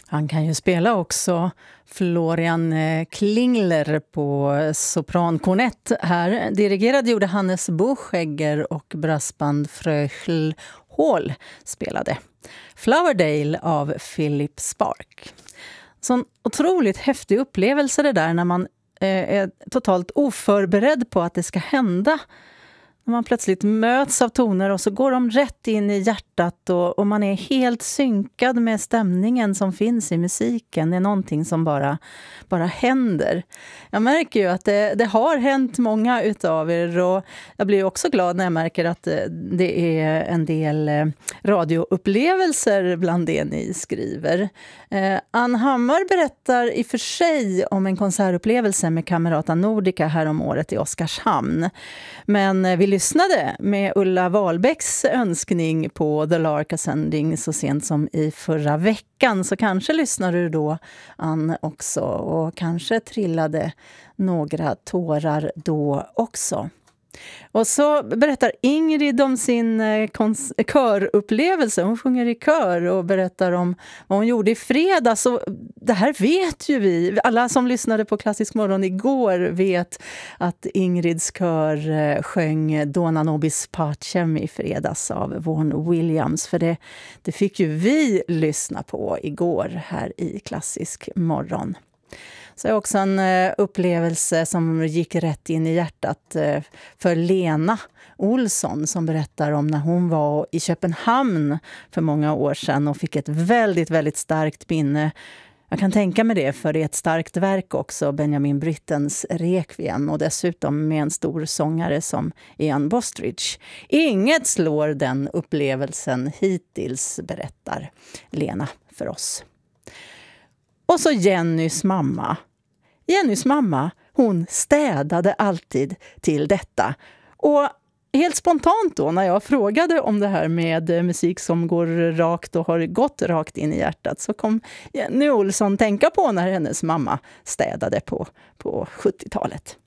Han kan ju spela också Florian Klingler på soprankornett här. Dirigerad gjorde Hannes Buschegger och brassband Fröchl Hall spelade. Flowerdale av Philip Spark. Sån otroligt häftig upplevelse det där när man är totalt oförberedd på att det ska hända. När man plötsligt möts av toner och så går de rätt in i hjärtat och man är helt synkad med stämningen som finns i musiken. Det är någonting som bara händer. Jag märker ju att det har hänt många utav er och jag blir också glad när jag märker att det är en del radioupplevelser bland det ni skriver. Ann Hammar berättar i och för sig om en konsertupplevelse med Camerata Nordica här om året i Oskarshamn. Men vi lyssnade med Ulla Wahlbecks önskning på The Lark Ascending så sent som i förra veckan. Så kanske lyssnar du då, Ann, också. Och kanske trillade några tårar då också. Och så berättar Ingrid om sin körupplevelse. Hon sjunger i kör och berättar om vad hon gjorde i fredags. Och det här vet ju vi. Alla som lyssnade på Klassisk morgon igår vet att Ingrids kör sjöng Dona Nobis Pacem i fredags av Vaughan Williams. För det fick ju vi lyssna på igår här i Klassisk morgon. Så är också en upplevelse som gick rätt in i hjärtat för Lena Olsson som berättar om när hon var i Köpenhamn för många år sedan och fick ett väldigt, väldigt starkt minne. Jag kan tänka mig det, för det är ett starkt verk också, Benjamin Bryttens Requiem, och dessutom med en stor sångare som Ian Bostridge. Inget slår den upplevelsen hittills, berättar Lena för oss. Och så Jennys mamma. Jennys mamma, hon städade alltid till detta. Och helt spontant då när jag frågade om det här med musik som går rakt och har gått rakt in i hjärtat, så kom Jenny Olsson tänka på när hennes mamma städade på 70-talet.